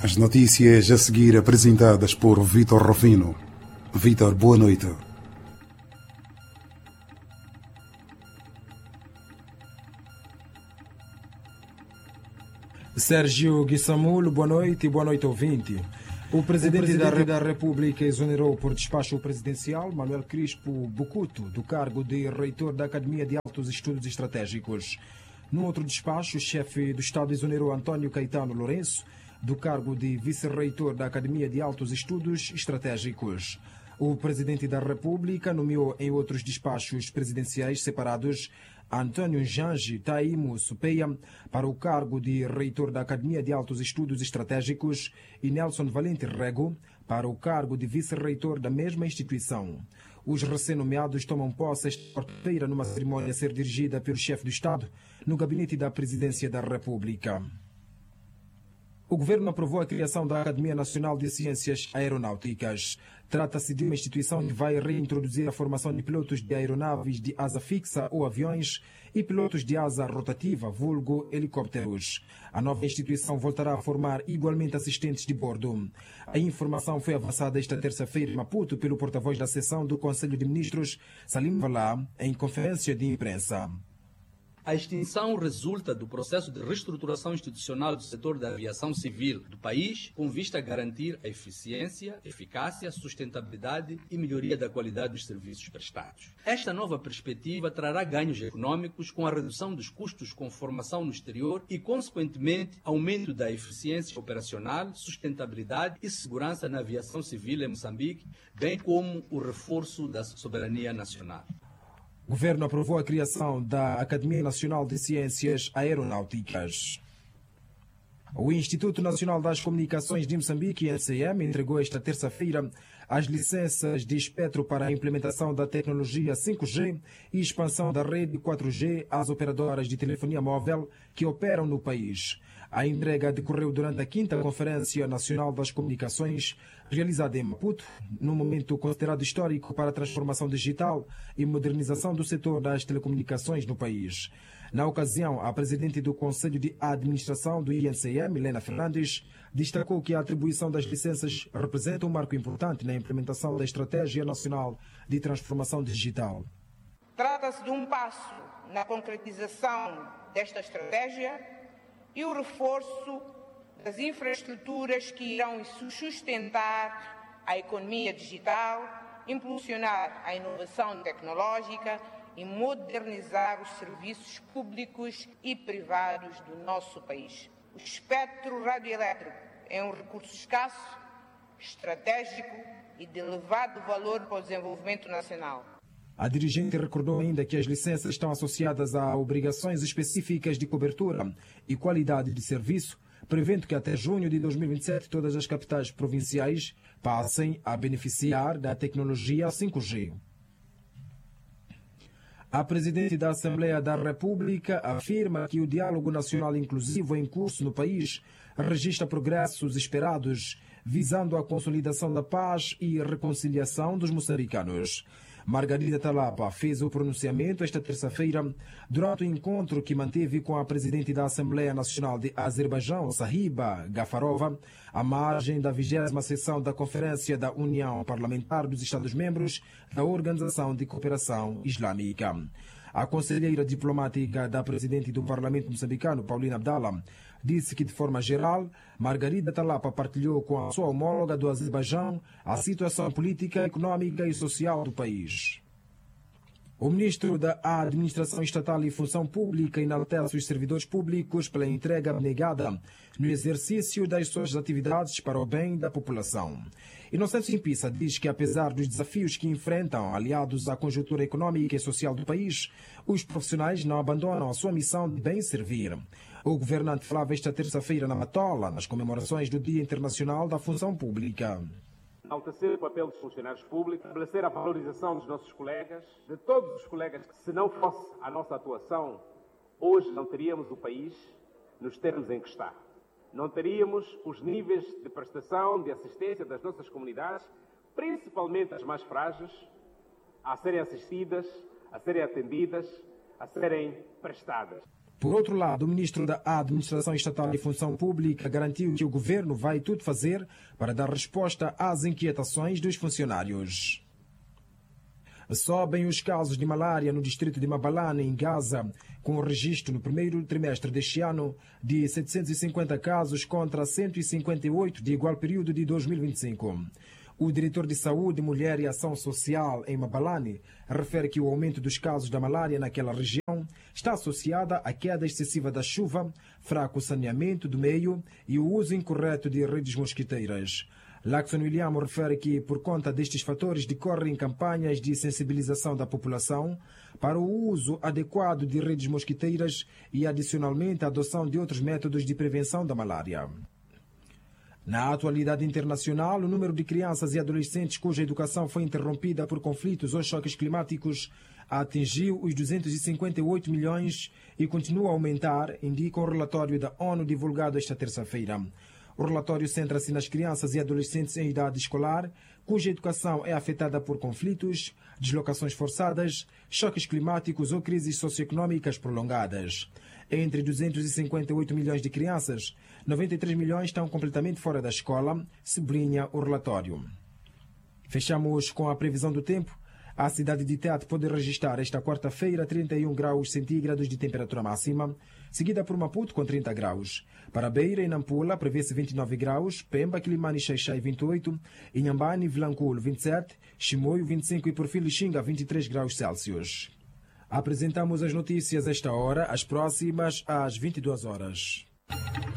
As notícias a seguir apresentadas por Vítor Rufino. Vítor, boa noite. Sérgio Guissamulo, boa noite ouvinte. O presidente da República exonerou por despacho presidencial Manuel Crispo Bucuto do cargo de reitor da Academia de Altos Estudos Estratégicos. No outro despacho, o chefe do Estado exonerou António Caetano Lourenço do cargo de vice-reitor da Academia de Altos Estudos Estratégicos. O presidente da República nomeou em outros despachos presidenciais separados Antônio Jange Taimo Supeia para o cargo de reitor da Academia de Altos Estudos Estratégicos e Nelson Valente Rego para o cargo de vice-reitor da mesma instituição. Os recém-nomeados tomam posse esta quarta-feira numa cerimônia a ser dirigida pelo chefe do Estado no gabinete da Presidência da República. O governo aprovou a criação da Academia Nacional de Ciências Aeronáuticas. Trata-se de uma instituição que vai reintroduzir a formação de pilotos de aeronaves de asa fixa ou aviões e pilotos de asa rotativa, vulgo helicópteros. A nova instituição voltará a formar igualmente assistentes de bordo. A informação foi avançada esta terça-feira em Maputo pelo porta-voz da seção do Conselho de Ministros, Salim Valá, em conferência de imprensa. A extinção resulta do processo de reestruturação institucional do setor da aviação civil do país, com vista a garantir a eficiência, eficácia, sustentabilidade e melhoria da qualidade dos serviços prestados. Esta nova perspectiva trará ganhos econômicos com a redução dos custos com formação no exterior e, consequentemente, aumento da eficiência operacional, sustentabilidade e segurança na aviação civil em Moçambique, bem como o reforço da soberania nacional. O governo aprovou a criação da Academia Nacional de Ciências Aeronáuticas. O Instituto Nacional das Comunicações de Moçambique, INCM, entregou esta terça-feira as licenças de espectro para a implementação da tecnologia 5G e expansão da rede 4G às operadoras de telefonia móvel que operam no país. A entrega decorreu durante a 5ª Conferência Nacional das Comunicações, realizada em Maputo, num momento considerado histórico para a transformação digital e modernização do setor das telecomunicações no país. Na ocasião, a presidente do Conselho de Administração do INCM, Milena Fernandes, destacou que a atribuição das licenças representa um marco importante na implementação da Estratégia Nacional de Transformação Digital. Trata-se de um passo na concretização desta estratégia e o reforço das infraestruturas que irão sustentar a economia digital, impulsionar a inovação tecnológica e modernizar os serviços públicos e privados do nosso país. O espectro radioelétrico é um recurso escasso, estratégico e de elevado valor para o desenvolvimento nacional. A dirigente recordou ainda que as licenças estão associadas a obrigações específicas de cobertura e qualidade de serviço, prevendo que até junho de 2027 todas as capitais provinciais passem a beneficiar da tecnologia 5G. A presidente da Assembleia da República afirma que o diálogo nacional inclusivo em curso no país registra progressos esperados, visando a consolidação da paz e reconciliação dos moçambicanos. Margarida Talapa fez o pronunciamento esta terça-feira durante o encontro que manteve com a presidente da Assembleia Nacional de Azerbaijão, Sahiba Gafarova, à margem da 20ª sessão da Conferência da União Parlamentar dos Estados-Membros da Organização de Cooperação Islâmica. A conselheira diplomática da presidente do Parlamento moçambicano, Paulina Abdallah, disse que, de forma geral, Margarida Talapa partilhou com a sua homóloga do Azerbaijão a situação política, econômica e social do país. O ministro da Administração Estatal e Função Pública enaltece os servidores públicos pela entrega abnegada no exercício das suas atividades para o bem da população. Inocêncio Simpissa diz que, apesar dos desafios que enfrentam, aliados à conjuntura econômica e social do país, os profissionais não abandonam a sua missão de bem servir. O governante falava esta terça-feira na Matola, nas comemorações do Dia Internacional da Função Pública. Enaltecer o papel dos funcionários públicos, estabelecer a valorização dos nossos colegas, de todos os colegas que, se não fosse a nossa atuação, hoje não teríamos o país nos termos em que está. Não teríamos os níveis de prestação, de assistência das nossas comunidades, principalmente as mais frágeis, a serem assistidas, a serem atendidas, a serem prestadas. Por outro lado, o ministro da Administração Estatal e Função Pública garantiu que o governo vai tudo fazer para dar resposta às inquietações dos funcionários. Sobem os casos de malária no distrito de Mabalane, em Gaza, com o registro no primeiro trimestre deste ano de 750 casos contra 158 de igual período de 2025. O diretor de Saúde, Mulher e Ação Social em Mabalane refere que o aumento dos casos da malária naquela região está associada à queda excessiva da chuva, fraco saneamento do meio e o uso incorreto de redes mosquiteiras. Lacson William refere que, por conta destes fatores, decorrem campanhas de sensibilização da população para o uso adequado de redes mosquiteiras e, adicionalmente, a adoção de outros métodos de prevenção da malária. Na atualidade internacional, o número de crianças e adolescentes cuja educação foi interrompida por conflitos ou choques climáticos atingiu os 258 milhões e continua a aumentar, indica um relatório da ONU divulgado esta terça-feira. O relatório centra-se nas crianças e adolescentes em idade escolar, cuja educação é afetada por conflitos, deslocações forçadas, choques climáticos ou crises socioeconômicas prolongadas. Entre 258 milhões de crianças, 93 milhões estão completamente fora da escola, sublinha o relatório. Fechamos com a previsão do tempo. A cidade de Tete pode registrar esta quarta-feira 31 graus centígrados de temperatura máxima, seguida por Maputo com 30 graus. Para Beira e Nampula prevê-se 29 graus, Pemba, Quilimane e Xaixai 28, Inhambane e Vilanculo 27, Chimoio 25 e por fim Lixinga 23 graus Celsius. Apresentamos as notícias esta hora, as próximas às 22 horas.